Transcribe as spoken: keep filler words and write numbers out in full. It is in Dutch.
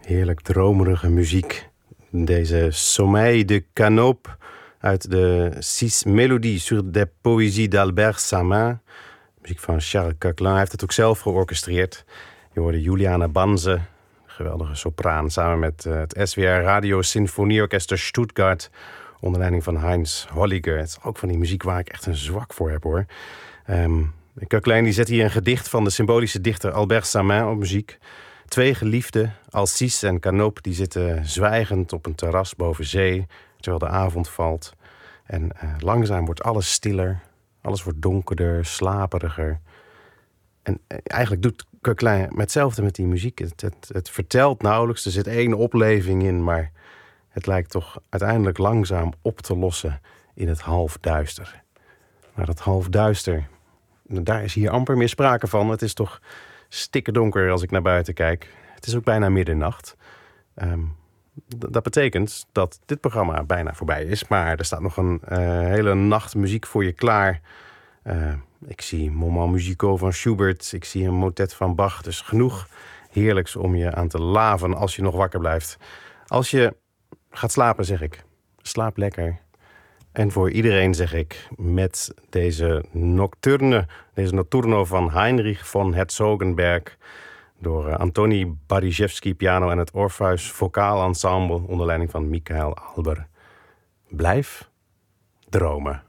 Heerlijk dromerige muziek. Deze Sommeil de Canope uit de Six Mélodies sur des Poésies d'Albert Samin. Muziek van Charles Coquelin. Hij heeft het ook zelf georchestreerd. Je hoorde Juliana Banze, geweldige sopraan, samen met uh, het S W R Radio Sinfonieorchester Stuttgart onder leiding van Heinz Holliger. Het is ook van die muziek waar ik echt een zwak voor heb, hoor. Um, Coquelin die zet hier een gedicht van de symbolische dichter Albert Samin op muziek. Twee geliefden, Alcis en Canope, die zitten zwijgend op een terras boven zee, terwijl de avond valt. En uh, langzaam wordt alles stiller, alles wordt donkerder, slaperiger. En uh, eigenlijk doet Coquelin hetzelfde met die muziek. Het, het, het vertelt nauwelijks, er zit één opleving in, maar het lijkt toch uiteindelijk langzaam op te lossen in het halfduister. Maar dat halfduister, daar is hier amper meer sprake van. Het is toch stikkerdonker als ik naar buiten kijk. Het is ook bijna middernacht. Um, d- dat betekent dat dit programma bijna voorbij is. Maar er staat nog een uh, hele nacht muziek voor je klaar. Uh, ik zie Moments musicaux van Schubert. Ik zie een motet van Bach. Dus genoeg heerlijks om je aan te laven als je nog wakker blijft. Als je gaat slapen, zeg ik, slaap lekker. En voor iedereen zeg ik, met deze nocturne, deze nocturno van Heinrich von Herzogenberg, door uh, Antoni Barijewski piano en het Orpheus Vocaal Ensemble onder leiding van Michael Alber. Blijf dromen.